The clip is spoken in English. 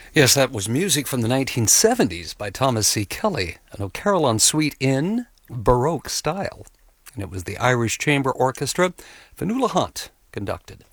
Yes, that was music from the 1970s by Thomas C. Kelly, an O'Carillon suite in Baroque style. And it was the Irish Chamber Orchestra, Fionnuala Hunt conducted.